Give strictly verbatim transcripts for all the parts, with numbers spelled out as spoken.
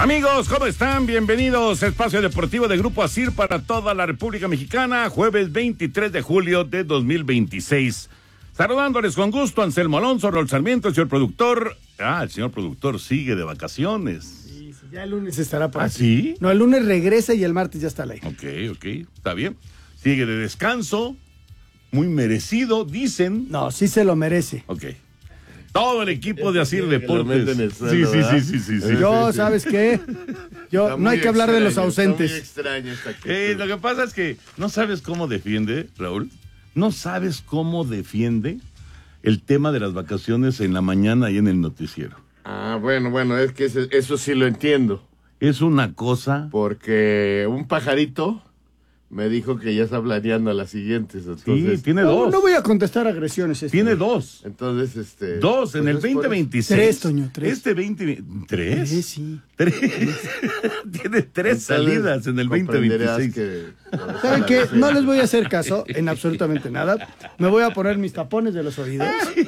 Amigos, ¿cómo están? Bienvenidos a Espacio Deportivo de Grupo ASIR para toda la República Mexicana, jueves veintitrés de julio de dos mil veintiséis. Saludándoles con gusto, Anselmo Alonso, Raúl Sarmiento, el señor productor. Ah, el señor productor sigue de vacaciones. Sí, sí, ya el lunes estará por ¿Ah, aquí. sí? No, el lunes regresa y el martes ya está al aire. Ok, ok, está bien. Sigue de descanso, muy merecido, dicen. No, sí se lo merece. Ok. Todo el equipo de ASIR Deportes. Sí, Sí, sí, sí, sí, sí, sí. Yo, ¿sabes qué? Yo, no hay que hablar de los ausentes. Está muy extraño esta Eh, lo que pasa es que no sabes cómo defiende, Raúl. No sabes cómo defiende el tema de las vacaciones en la mañana y en el noticiero. Ah, bueno, bueno, es que ese- eso sí lo entiendo. Es una cosa. Porque un pajarito me dijo que ya está planeando a las siguientes. Sí, Entonces, tiene No, dos. no voy a contestar agresiones. esta Tiene vez. dos. entonces, este. Dos en pues el es por veinte eso. veintiséis. Tres, Toño, tres. Este veinte. ¿Tres? Sí, sí. Tres. Tiene tres Entonces, salidas en el veinte comprenderás veintiséis. que- ¿Saben qué? No les voy a hacer caso en absolutamente nada. Me voy a poner mis tapones de los oídos.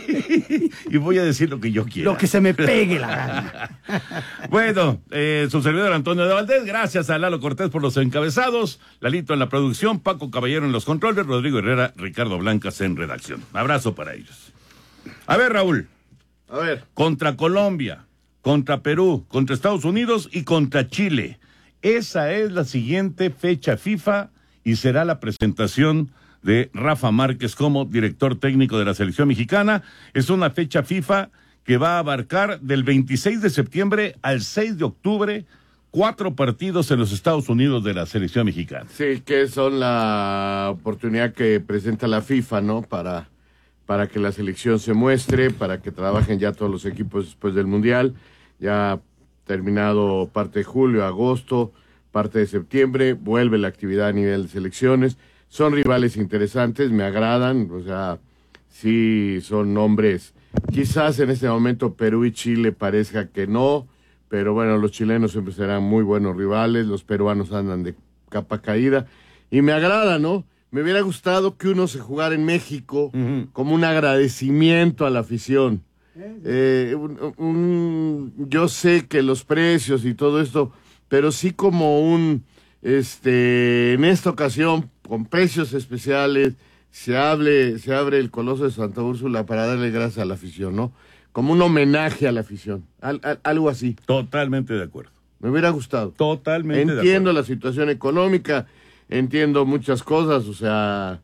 Y voy a decir lo que yo quiera. Lo que se me pegue la gana. Bueno, eh, su servidor Antonio de Valdés, gracias a Lalo Cortés por los encabezados, Lalito en la producción, Paco Caballero en los controles, Rodrigo Herrera, Ricardo Blancas en redacción. Abrazo para ellos. A ver, Raúl, A ver, contra Colombia, contra Perú, contra Estados Unidos y contra Chile. Esa es la siguiente fecha FIFA y será la presentación de Rafa Márquez como director técnico de la selección mexicana. Es una fecha FIFA que va a abarcar del veintiséis de septiembre al seis de octubre, cuatro partidos en los Estados Unidos de la selección mexicana. sí, que son la oportunidad que presenta la FIFA, ¿no? Para, para que la selección se muestre, para que trabajen ya todos los equipos después del Mundial. Ya terminado parte de julio, agosto, parte de septiembre, vuelve la actividad a nivel de selecciones. Son rivales interesantes, me agradan, o sea, sí son nombres. Quizás en este momento Perú y Chile parezca que no, pero bueno, los chilenos siempre serán muy buenos rivales, los peruanos andan de capa caída, y me agrada, ¿no? Me hubiera gustado que uno se jugara en México Ujú. como un agradecimiento a la afición. Eh, un- un- yo sé que los precios y todo esto, pero sí como un, este, en esta ocasión, con precios especiales, se hable, se abre el Coloso de Santa Úrsula para darle gracias a la afición, ¿no? Como un homenaje a la afición, al- al- algo así. Totalmente de acuerdo. Me hubiera gustado. Totalmente de Entiendo acuerdo. la situación económica, entiendo muchas cosas, o sea,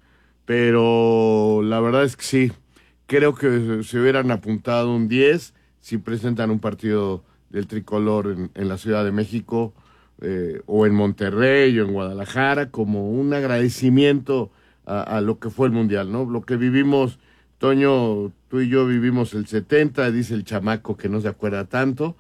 pero la verdad es que sí, creo que se hubieran apuntado un diez si presentan un partido del tricolor en, en la Ciudad de México, eh, o en Monterrey o en Guadalajara, como un agradecimiento a, a lo que fue el Mundial, ¿no? Lo que vivimos, Toño, tú y yo vivimos el setenta, dice el chamaco que no se acuerda tanto,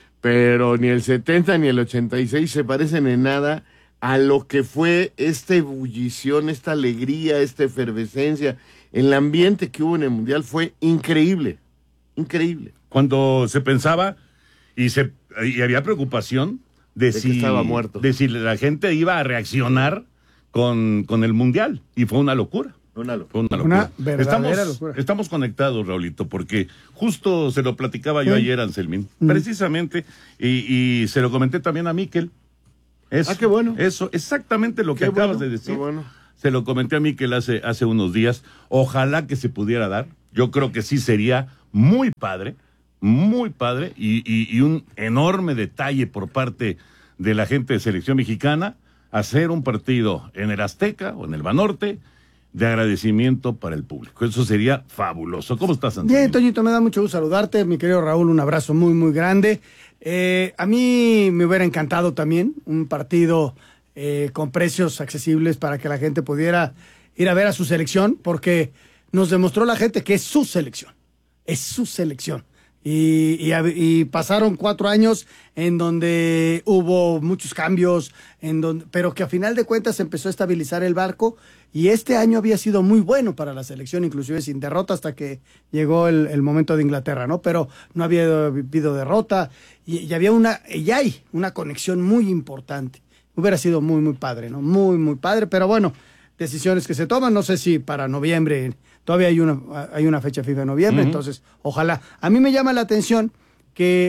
pero ni el setenta ni el ochenta y seis se parecen en nada a lo que fue esta ebullición, esta alegría, esta efervescencia. El ambiente que hubo en el Mundial fue increíble, increíble. Cuando se pensaba y se y había preocupación de, De que si estaba muerto. de si la gente iba a reaccionar con, con el Mundial, y fue una locura. Una locura. Fue una Una locura. verdadera estamos, locura. estamos conectados, Raulito, porque justo se lo platicaba yo Sí. ayer, Anselmín, Mm. precisamente, y, y se lo comenté también a Miquel. Eso, Ah, qué bueno. Eso, exactamente lo que Qué acabas bueno, de decir. qué bueno. Se lo comenté a Miquel hace, hace unos días. Ojalá que se pudiera dar. Yo creo que sí sería muy padre, muy padre, y, y, y un enorme detalle por parte de la gente de selección mexicana, hacer un partido en el Azteca o en el Banorte de agradecimiento para el público. Eso sería fabuloso. ¿Cómo estás, Antonio? Bien, Toñito, me da mucho gusto saludarte. Mi querido Raúl, un abrazo muy, muy grande. Eh, a mí me hubiera encantado también un partido eh, con precios accesibles para que la gente pudiera ir a ver a su selección, porque nos demostró la gente que es su selección. Es su selección. Y, y, y pasaron cuatro años en donde hubo muchos cambios, en donde, pero que a final de cuentas empezó a estabilizar el barco, y este año había sido muy bueno para la selección, inclusive sin derrota hasta que llegó el, el momento de Inglaterra, ¿no? Pero no había habido derrota, y, y había una, y hay una conexión muy importante. Hubiera sido muy, muy padre, ¿no? Muy, muy padre, pero bueno, decisiones que se toman, no sé si para noviembre. Todavía hay una, hay una fecha FIFA en noviembre, uh-huh. Entonces, ojalá. A mí me llama la atención que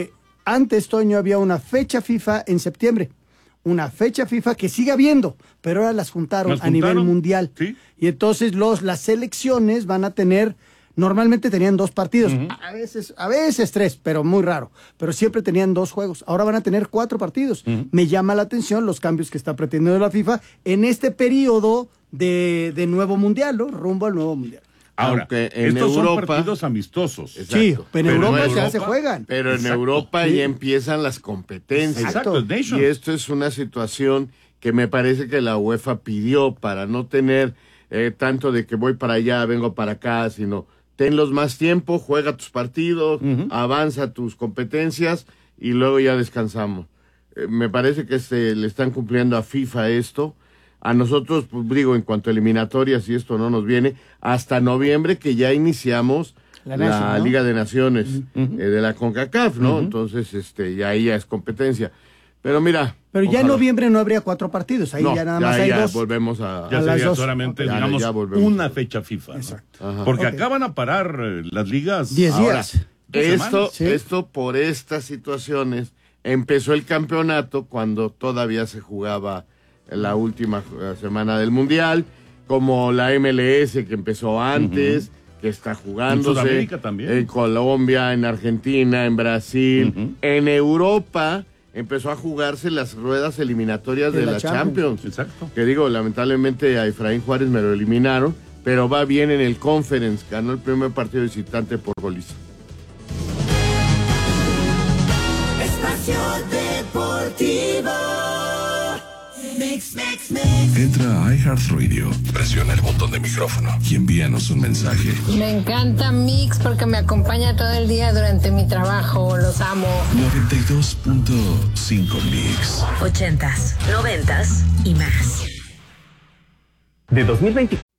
antes, Toño, había una fecha FIFA en septiembre. Una fecha FIFA que sigue habiendo, pero ahora las juntaron, ¿Las a nivel juntaron? mundial. Sí. Y entonces los, las selecciones van a tener, normalmente tenían dos partidos, Ujú. a veces, a veces tres, pero muy raro. Pero siempre tenían dos juegos. Ahora van a tener cuatro partidos. Ujú. Me llama la atención los cambios que está pretendiendo la FIFA en este periodo de, de nuevo mundial, ¿no? Rumbo al nuevo mundial. Ahora, Aunque en estos son Europa- partidos amistosos. Exacto. Sí, pero en Pero Europa, en ya Europa- se juegan. Pero en Exacto. Europa Sí. ya empiezan las competencias. Exacto, es Nation. Y esto es una situación que me parece que la UEFA pidió para no tener eh, tanto de que voy para allá, vengo para acá, sino tenlos más tiempo, juega tus partidos, Ujú. avanza tus competencias y luego ya descansamos. Eh, me parece que se le están cumpliendo a FIFA esto. A nosotros, pues digo, en cuanto a eliminatorias, y esto no nos viene, hasta noviembre que ya iniciamos La la, Nation, ¿no? Liga de Naciones eh, de la CONCACAF, ¿no? Ujú. Entonces, este, ya ahí ya es competencia. Pero mira. Pero ya en ojalá. noviembre no habría cuatro partidos, ahí No, ya nada más hay ya dos. volvemos a... Ya a las sería dos. solamente, Ya, digamos, ya volvemos. una fecha FIFA. ¿no? Exacto. Ajá. Porque Ok. acá van a parar eh, las ligas. Diez Ahora, días. Dos esto, semanas, sí. esto por estas situaciones, empezó el campeonato cuando todavía se jugaba la última eh, semana del Mundial, como la M L S que empezó antes, que está jugándose. En Sudamérica también. En Colombia, en Argentina, en Brasil. Ujú. En Europa empezó a jugarse las ruedas eliminatorias de, De la la Champions. Champions. Exacto. Que digo, lamentablemente a Efraín Juárez me lo eliminaron, pero va bien en el Conference, ganó el primer partido visitante por goliza. Espacio Deportivo. Mix, mix, mix. Entra a iHeartRadio, presiona el botón de micrófono y envíanos un mensaje. Me encanta Mix porque me acompaña todo el día durante mi trabajo. Los amo. noventa y dos punto cinco Mix. ochentas, noventas y más. De dos mil veinte.